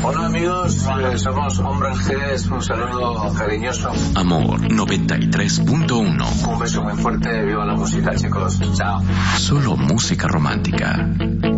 Hola amigos, somos Hombre G, un saludo cariñoso. Amor 93.1. Un beso muy fuerte, viva la música chicos, chao. Solo música romántica.